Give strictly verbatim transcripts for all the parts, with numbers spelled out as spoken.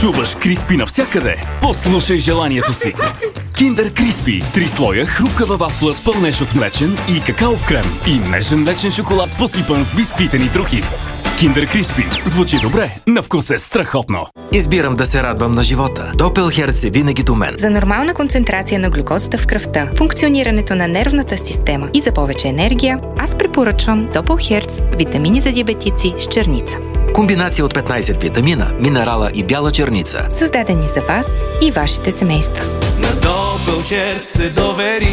Чуваш Криспи навсякъде? Послушай желанието си. Киндер Криспи. Три слоя хрупкава вафла с пълнеж от млечен и какаов крем и нежен млечен шоколад, посипан с бисквитени трохи. Киндер Криспи. Звучи добре, на вкус е страхотно. Избирам да се радвам на живота. Допелхерц е винаги до мен. За нормална концентрация на глюкозата в кръвта, функционирането на нервната система и за повече енергия, аз препоръчвам Допелхерц витамини за диабетици с черница. Комбинация от петнайсет витамина, минерала и бяла черница. Създадени за вас и вашите семейства. На Допелхерц се довери.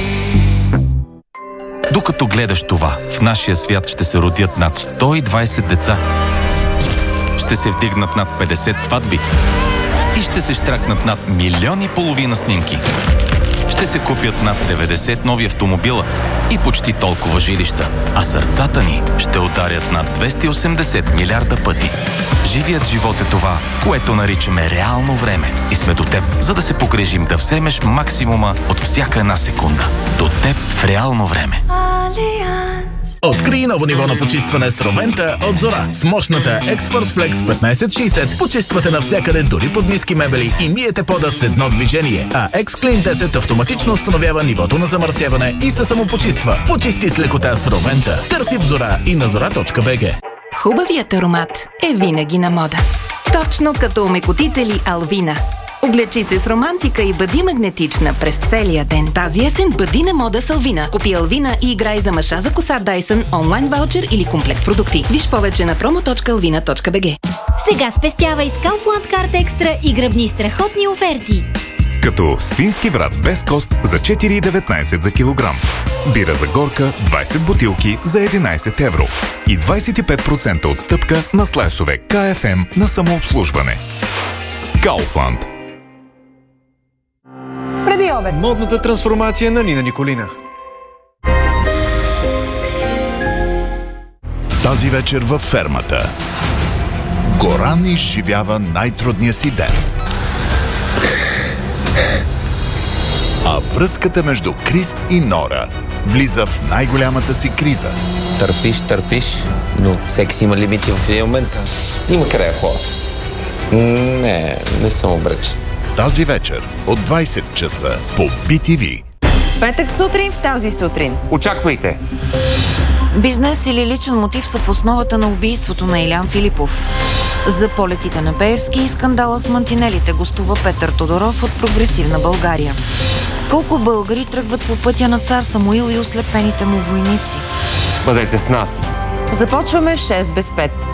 Докато гледаш това, в нашия свят ще се родят над сто и двайсет деца. Ще се вдигнат над петдесет сватби. И ще се щракнат над милион и половина снимки. Ще се купят над деветдесет нови автомобила и почти толкова жилища. А сърцата ни ще ударят над двеста и осемдесет милиарда пъти. Живият живот е това, което наричаме реално време. И сме до теб, за да се погрежим да вземеш максимума от всяка една секунда. До теб в реално време. Открий ново ниво на почистване с Ровента от Зора. С мощната X-Force Flex петнайсет шейсет почиствате навсякъде, дори под ниски мебели и миете пода с едно движение. А X-Clean десет автоматично установява нивото на замърсяване и се самопочиства. Почисти с лекота с Ровента. Търси в Зора и на зора точка би джи. Хубавият аромат е винаги на мода. Точно като омекотители Алвина. Облечи се с романтика и бъди магнетична през целия ден. Тази есен бъди на мода с Алвина. Купи Алвина и играй за маша за коса Dyson, онлайн ваучер или комплект продукти. Виж повече на промо точка алвина точка би джи. Сега спестявай с Kaufland Card Extra и гръбни страхотни оферти. Като свински врат без кост за четири и деветнайсет за килограм. Бира за горка двайсет бутилки за единайсет евро. И двайсет и пет процента отстъпка на слайсове К Ф М на самообслужване. Kaufland. Преди обед. Модната трансформация на Нина Николина. Тази вечер във фермата Горан изживява най-трудния си ден. А връзката между Крис и Нора влиза в най-голямата си криза. Търпиш, търпиш, но секс има лимити в един момент. Има края хора. Не, не съм обречен. Тази вечер от двайсет часа по Би Ти Ви. Петък сутрин в тази сутрин. Очаквайте! Бизнес или личен мотив са в основата на убийството на Илян Филипов. За полетите на Пеевски и скандала с мантинелите гостува Петър Тодоров от Прогресивна България. Колко българи тръгват по пътя на цар Самуил и ослепените му войници? Бъдете с нас! Започваме в шест без пет.